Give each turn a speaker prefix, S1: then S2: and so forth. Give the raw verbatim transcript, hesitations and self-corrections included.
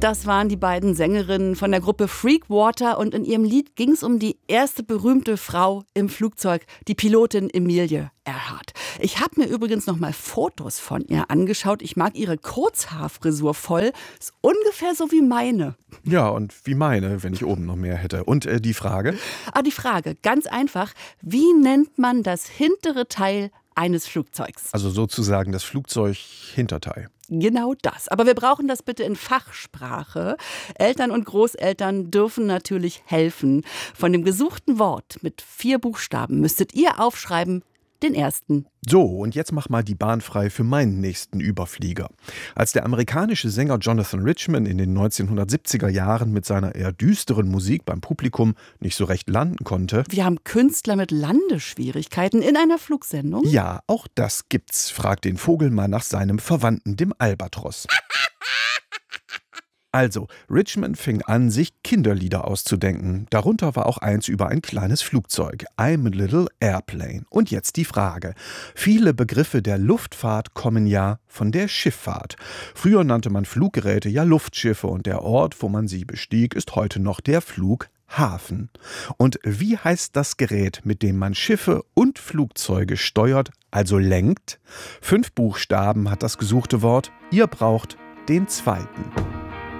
S1: Das waren die beiden Sängerinnen von der Gruppe Freakwater und in ihrem Lied ging es um die erste berühmte Frau im Flugzeug, die Pilotin Amelia Earhart. Ich habe mir übrigens noch mal Fotos von ihr angeschaut. Ich mag ihre Kurzhaarfrisur voll. Ist ungefähr so wie meine.
S2: Ja, und wie meine, wenn ich oben noch mehr hätte. Und äh, die Frage?
S1: Ah, die Frage, ganz einfach. Wie nennt man das hintere Teil eines Flugzeugs?
S2: Also sozusagen das Flugzeughinterteil.
S1: Genau das. Aber wir brauchen das bitte in Fachsprache. Eltern und Großeltern dürfen natürlich helfen. Von dem gesuchten Wort mit vier Buchstaben müsstet ihr aufschreiben den ersten.
S2: So, und jetzt mach mal die Bahn frei für meinen nächsten Überflieger. Als der amerikanische Sänger Jonathan Richman in den neunzehnhundertsiebziger Jahren mit seiner eher düsteren Musik beim Publikum nicht so recht landen konnte.
S1: Wir haben Künstler mit Landeschwierigkeiten in einer Flugsendung?
S2: Ja, auch das gibt's. Fragt den Vogel mal nach seinem Verwandten, dem Albatros. Also, Richman fing an, sich Kinderlieder auszudenken. Darunter war auch eins über ein kleines Flugzeug. I'm a little airplane. Und jetzt die Frage. Viele Begriffe der Luftfahrt kommen ja von der Schifffahrt. Früher nannte man Fluggeräte ja Luftschiffe und der Ort, wo man sie bestieg, ist heute noch der Flughafen. Und wie heißt das Gerät, mit dem man Schiffe und Flugzeuge steuert, also lenkt? Fünf Buchstaben hat das gesuchte Wort. Ihr braucht den zweiten.